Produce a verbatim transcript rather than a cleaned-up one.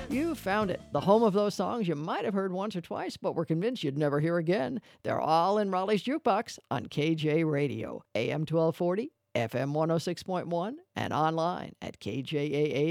You found it. The home of those songs you might have heard once or twice, but were convinced you'd never hear again. They're all in Raleigh's Jukebox on K J Radio, A M twelve forty, F M one oh six point one, and online at K J A A